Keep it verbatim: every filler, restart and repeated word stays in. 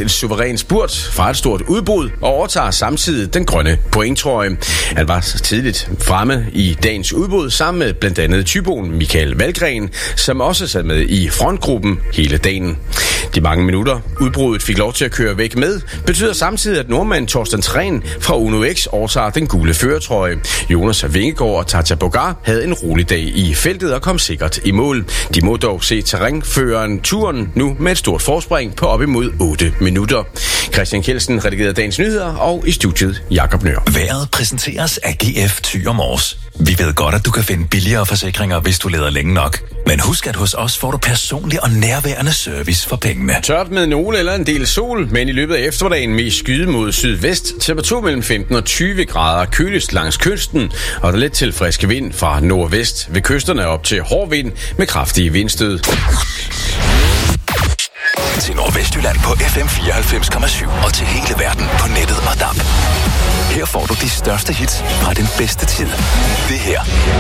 en suveræn spurt fra et stort udbrud og overtager samtidig den grønne pointtrøje. Han var tidligt fremme i dagens udbrud sammen med blandt andet tyboen Michael Valgren, som også sad med i frontgruppen hele dagen. De mange minutter, udbruddet fik lov til at køre væk med, betyder samtidig, at nordmand Torsten Træn fra Uno X overtager den gule førertrøje. Jonas Vingegaard og Tata Bogar havde en rolig dag i feltet og kom sikkert i mål. De må dog se terrænføreren turen nu med et stort forspring på op imod otte minutter. Christian Kjeldsen redigerede dagens nyheder, og i studiet Jakob Nør. Vejret præsenteres af G F Thy og Mors. Vi ved godt, at du kan finde billigere forsikringer, hvis du leder længe nok. Men husk, at hos os får du personlig og nærværende service for pengene. Tørt med nogle eller en del sol, men i løbet af eftermiddagen mest skyde mod sydvest. Temperatur mellem femten og tyve grader, køligst langs kysten, og der lidt til frisk vind fra nordvest. Ved kysterne op til hård vind med kraftige vindstød. Til Nordvestjylland på F M fireoghalvfems komma syv og til hele verden på nettet og D A B. Her får du de største hits fra den bedste tid. Det her